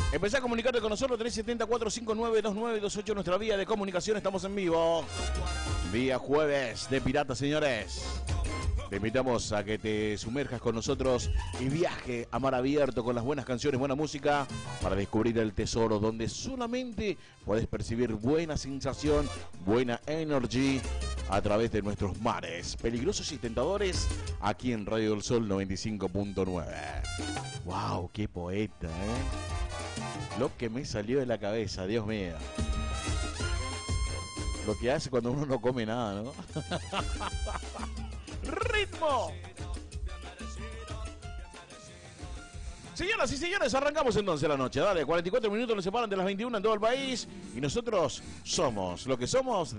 Empezá a comunicarte con nosotros, 370-459-2928, nuestra vía de comunicación. Estamos en vivo. Día jueves de Pirata, señores. Te invitamos a que te sumerjas con nosotros y viaje a mar abierto con las buenas canciones, buena música, para descubrir el tesoro donde solamente podés percibir buena sensación, buena energy a través de nuestros mares peligrosos y tentadores aquí en Radio del Sol 95.9. ¡Wow! ¡Qué poeta, Lo que me salió de la cabeza, Dios mío. Lo que hace cuando uno no come nada, ¿no? ¡Ritmo! Señoras y señores, arrancamos entonces la noche. Dale, 44 minutos nos separan de las 21 en todo el país. Y nosotros somos lo que somos.